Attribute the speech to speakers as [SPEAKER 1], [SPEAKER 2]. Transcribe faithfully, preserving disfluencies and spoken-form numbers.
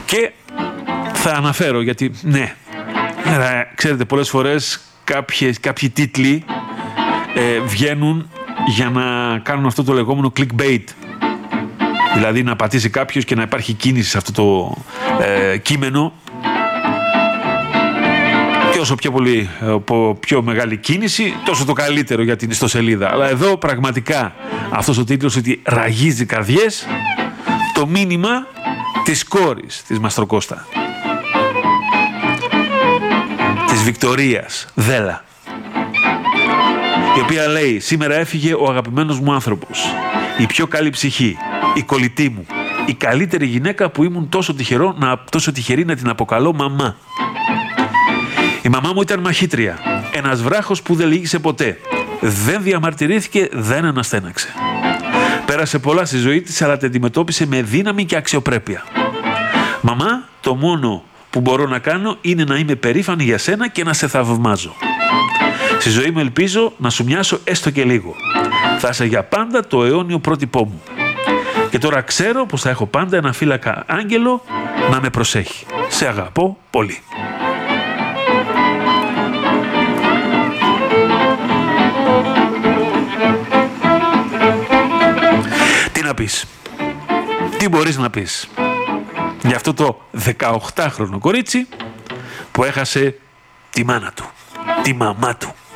[SPEAKER 1] Και θα αναφέρω γιατί, ναι, ξέρετε, πολλές φορές κάποιες, κάποιοι τίτλοι ε, βγαίνουν για να κάνουν αυτό το λεγόμενο clickbait. Δηλαδή να πατήσει κάποιος και να υπάρχει κίνηση σε αυτό το ε, κείμενο. Και όσο πιο, πολύ, πιο μεγάλη κίνηση, τόσο το καλύτερο για την ιστοσελίδα. Αλλά εδώ πραγματικά αυτός ο τίτλος, ότι ραγίζει καρδιές, το μήνυμα της κόρης της Μαστροκώστα, της Βικτωρίας Δέλα, η οποία λέει: σήμερα έφυγε ο αγαπημένος μου άνθρωπος, η πιο καλή ψυχή, η κολλητή μου, η καλύτερη γυναίκα που ήμουν τόσο, τυχερό, να, τόσο τυχερή να την αποκαλώ μαμά. Η μαμά μου ήταν μαχήτρια, ένας βράχος που δεν λύγησε ποτέ. Δεν διαμαρτυρήθηκε, δεν αναστέναξε. Πέρασε πολλά στη ζωή της, αλλά την αντιμετώπισε με δύναμη και αξιοπρέπεια. Μαμά, το μόνο που μπορώ να κάνω είναι να είμαι περήφανη για σένα και να σε θαυμάζω. Στη ζωή μου ελπίζω να σου μοιάσω έστω και λίγο. Θα είσαι για πάντα το αιώνιο πρότυπό μου. Και τώρα ξέρω πως θα έχω πάντα ένα φύλακα άγγελο να με προσέχει. Σε αγαπώ πολύ. Τι να πεις? Τι μπορείς να πεις για αυτό το δεκαοκτάχρονο κορίτσι που έχασε τη μάνα του, τη μαμά του?